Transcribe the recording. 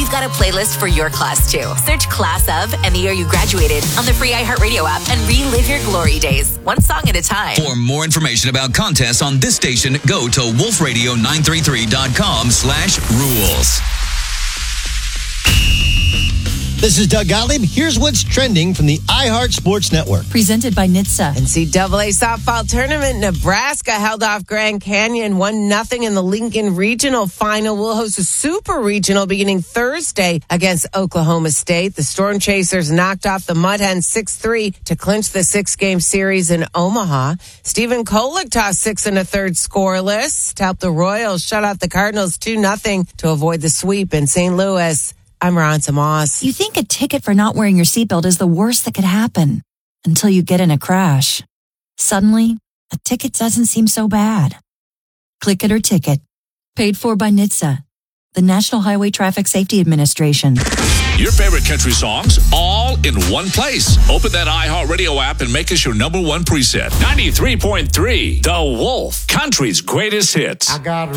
we've got a playlist for your class too. Search Class of and the year you graduated on the free iHeartRadio app and relive your glory days, one song at a time. For more information about contests on this station, go to wolfradio933.com/rules. This is Doug Gottlieb. Here's what's trending from the iHeart Sports Network. Presented by NHTSA. NCAA softball tournament. Nebraska held off Grand Canyon 1-0 in the Lincoln Regional Final. We'll host a Super Regional beginning Thursday against Oklahoma State. The Storm Chasers knocked off the Mud Hens 6-3 to clinch the 6-game series in Omaha. Stephen Kolek tossed 6 1/3 scoreless to help the Royals shut out the Cardinals 2-0 to avoid the sweep in St. Louis. I'm Ronsa Moss. You think a ticket for not wearing your seatbelt is the worst that could happen until you get in a crash. Suddenly, a ticket doesn't seem so bad. Click it or ticket. Paid for by NHTSA, the National Highway Traffic Safety Administration. Your favorite country songs all in one place. Open that iHeartRadio app and make us your number one preset. 93.3 The Wolf, country's greatest hits. I got